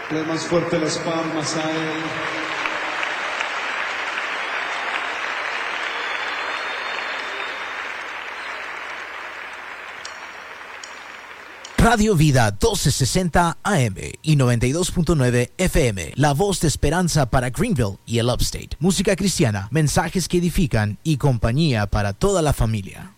Le más fuerte las palmas a él. Radio Vida 1260 AM y 92.9 FM, la voz de esperanza para Greenville y el Upstate. Música cristiana, mensajes que edifican y compañía para toda la familia.